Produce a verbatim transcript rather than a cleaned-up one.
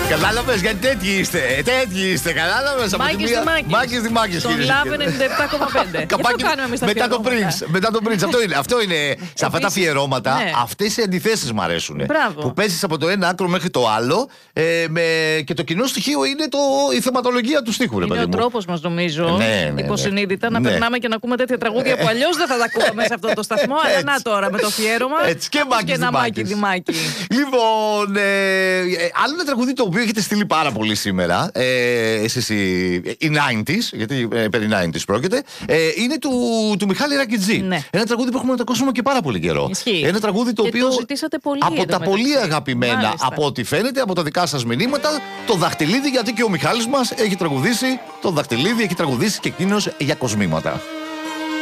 Κατάλαβες, γιατί τέτοιοι είστε. Τέτοιοι είστε, κατάλαβες. Μάκης Δημάκης. Μάκης Δημάκης. Στον Λαβ ενενήντα επτά κόμμα πέντε. Καπάκι μετά το Prince. Μετά το Prince. Αυτό είναι. Αυτό είναι. Σε αυτά τα αφιερώματα, ναι. αυτές οι αντιθέσεις μου αρέσουν. Μπράβο. Που παίζεις από το ένα άκρο μέχρι το άλλο. Ε, με... Και το κοινό στοιχείο είναι το... η θεματολογία του στίχου. Είναι ο τρόπος μας, νομίζω, ναι, ναι, ναι. υποσυνείδητα, να ναι. περνάμε και να ακούμε τέτοια τραγούδια που αλλιώς δεν θα τα ακούγαμε σε αυτό το σταθμό. Αλλά να τώρα με το αφιέρωμα. Έτσι και Μάκης ένα Μάκη Δημάκη. Λοιπόν, ε, άλλο ένα τραγούδι το οποίο έχετε στείλει πάρα πολύ σήμερα, ε, εσείς οι, οι ενενήντα, γιατί ε, περί ενενήντα πρόκειται, ε, είναι του, του Μιχάλη Ρακιτζή. Ναι. Ένα τραγούδι που έχουμε να το ακούσουμε και πάρα πολύ καιρό. Ισχύει. Ένα τραγούδι το και οποίο το ζητήσατε πολύ από τα μεταξύ. πολύ αγαπημένα, Μάλιστα. από ό,τι φαίνεται, από τα δικά σας μηνύματα, το Δαχτυλίδι, γιατί και ο Μιχάλης μας έχει τραγουδήσει το Δαχτυλίδι, έχει τραγουδήσει και εκείνος για κοσμήματα.